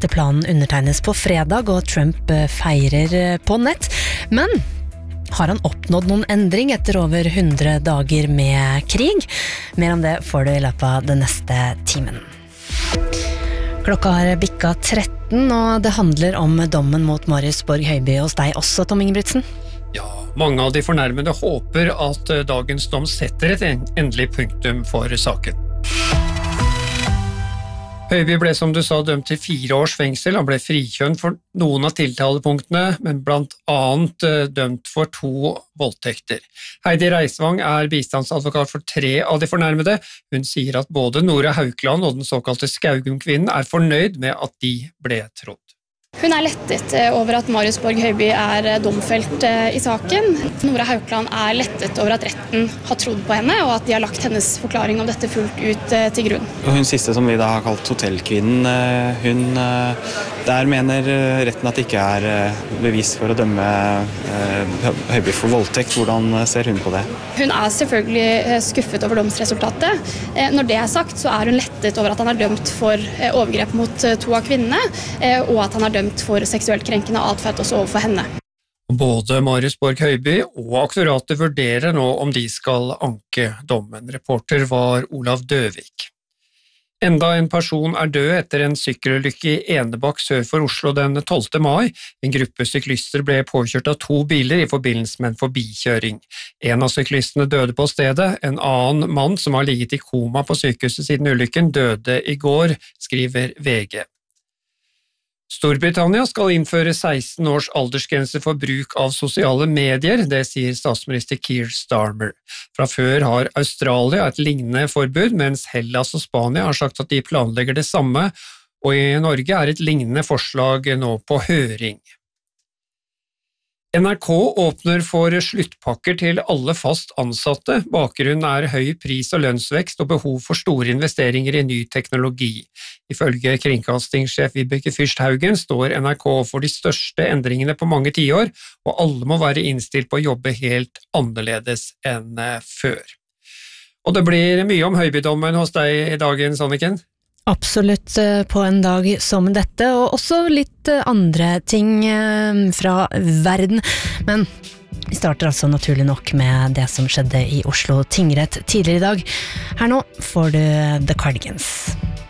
etter planen undertegnes på fredag, og Trump feirer på nett. Men har han oppnådd noen endring etter over 100 dager med krig? Mer om det får du i løpet av den neste timen. Klokka har bikka 13, og det handler om dommen mot Marius Borg Høiby hos deg også, Tom Ingebrigtsen. Ja, mange av de fornærmede håper at dagens dom setter et endelig punktum for saken. Høiby ble, som du sa, dømt til 4 års fengsel. Han ble frikjønt for noen av tiltalepunktene, men blant annet dømt for 2 voldtekter. Heidi Reisvang er bistandsadvokat for 3 av de fornærmede. Hun sier at både Nora Haukeland og den såkalte Skaugum-kvinnen er fornøyd med at de ble trodd. Hun er lettet over at Marius Borg Høiby er domfelt i saken. Nora Haukeland er lettet over at retten har trodd på henne, og at de har lagt hennes forklaring om dette fullt ut til grunn. Hun siste, som vi da har kalt hotellkvinnen, der mener retten at det ikke er bevis for å dømme Høiby for voldtekt. Hvordan ser hun på det? Hun er selvfølgelig skuffet over domsresultatet. Når det er sagt, så er hun lettet over at han er dømt for overgrep mot 2 av kvinnene, og at han er dømt for seksuelt krenkende atferd også overfor henne. Både Marius Borg Høiby og aktoratet vurderer nå om de skal anke dommen. Reporter var Olav Døvik. Enda en person er død etter en sykkelulykke i Enebakk sør for Oslo den 12. mai. En gruppe syklister ble påkjørt av 2 biler i forbindelse med en forbikjøring. En av syklistene døde på stedet. En annen mann som har ligget i koma på sykehuset siden ulykken døde i går, skriver VG. Storbritannia skal innføre 16 års aldersgrense for bruk av sosiale medier, det sier statsminister Keir Starmer. Fra før har Australia et lignende forbud, mens Hellas og Spania har sagt at de planlegger det samme, og i Norge er et lignende forslag nå på høring. NRK åpner for sluttpakker til alle fast ansatte. Bakgrunnen er høy pris- og lønnsvekst og behov for store investeringer i ny teknologi. Ifølge kringkastingssjef Vibeke Fyrst Haugen står NRK for de største endringene på mange tiår, og alle må være innstilt på å jobbe helt annerledes enn før. Og det blir mye om Høiby-dommen hos deg i dagens, Anniken? Absolutt på en dag som dette, og også litt andre ting fra verden. Men vi starter altså naturlig nok med det som skjedde i Oslo tingrett tidligere i dag. Her nå får du The Cardigans.